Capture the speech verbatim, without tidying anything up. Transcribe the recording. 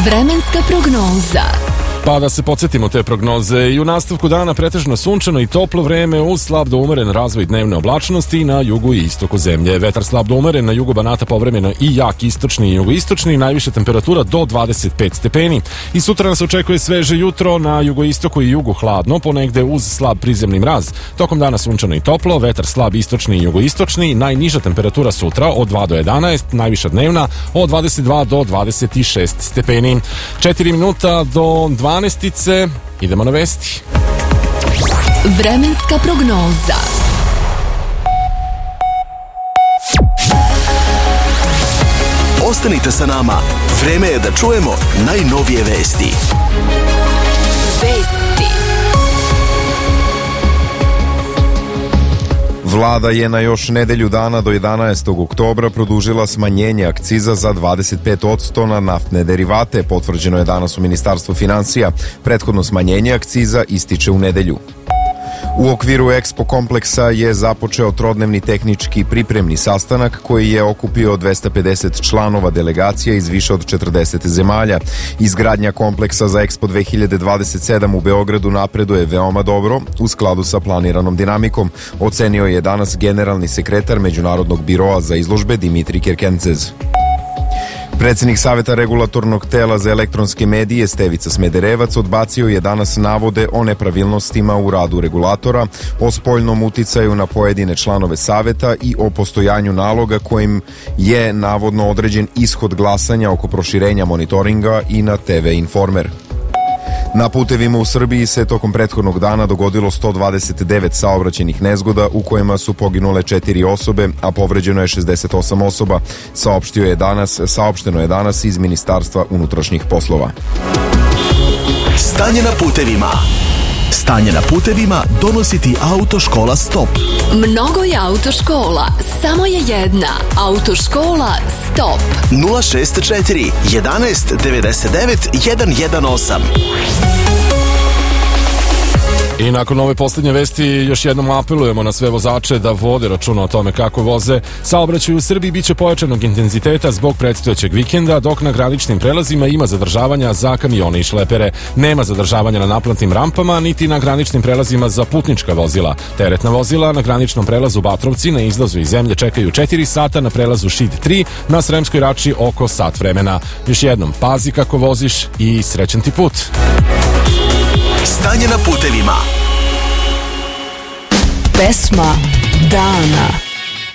Vremenska prognoza. Pa da se podsjetimo te prognoze. I u nastavku dana pretežno sunčano i toplo vreme uz slab do umeren razvoj dnevne oblačnosti na jugu i istoku zemlje. Vetar slab do umeren na jugu Banata, povremeno i jak istočni i jugoistočni, najviša temperatura do dvadeset pet stepeni. I sutra nas očekuje sveže jutro, na jugoistoku i jugu hladno, ponegde uz slab prizemni mraz. Tokom dana sunčano i toplo, vetar slab istočni i jugoistočni, najniža temperatura sutra od dva do jedanaest, najviša dnevna od dvadeset dva do dvadeset šest stepeni. četiri minuta do dvanaest. Idemo na vesti. Vremenska prognoza. Ostanite sa nama. Vreme je da čujemo najnovije vesti. Vesti. Vlada je na još nedelju dana do jedanaestog oktobra produžila smanjenje akciza za dvadeset pet posto na naftne derivate, potvrđeno je danas u Ministarstvu finansija. Prethodno smanjenje akciza ističe u nedelju. U okviru Expo kompleksa je započeo trodnevni tehnički pripremni sastanak koji je okupio dvesta pedeset članova delegacija iz više od četrdeset zemalja. Izgradnja kompleksa za Expo dve hiljade dvadeset sedam u Beogradu napreduje veoma dobro u skladu sa planiranom dinamikom, ocenio je danas generalni sekretar Međunarodnog biroa za izložbe Dimitri Kerkencez. Predsednik Saveta regulatornog tela za elektronske medije Stevica Smederevac odbacio je danas navode o nepravilnostima u radu regulatora, o spoljnom uticaju na pojedine članove Saveta i o postojanju naloga kojim je navodno određen ishod glasanja oko proširenja monitoringa i na te ve Informer. Na putevima u Srbiji se tokom prethodnog dana dogodilo sto dvadeset devet saobraćajnih nezgoda u kojima su poginule četiri osobe, a povređeno je šezdeset osam osoba, saopštio je danas, saopšteno je danas iz Ministarstva unutrašnjih poslova. Stanje na putevima. Stanje na putevima donosi ti Autoškola Stop. Mnogo je autoškola, samo je jedna. Autoškola Stop. nula šest četiri jedanaest devedeset devet jedan jedan osam. I nakon ove posljednje vesti još jednom apelujemo na sve vozače da vode računa o tome kako voze. Saobraćaj u Srbiji biće pojačanog intenziteta zbog predstojećeg vikenda, dok na graničnim prelazima ima zadržavanja za kamione i šlepere. Nema zadržavanja na naplatnim rampama, niti na graničnim prelazima za putnička vozila. Teretna vozila na graničnom prelazu Batrovci na izlazu iz zemlje čekaju četiri sata, na prelazu Šid tri, na Sremskoj Rači oko sat vremena. Još jednom, pazi kako voziš i srećan ti put. Stanje na putevima. Pesma dana.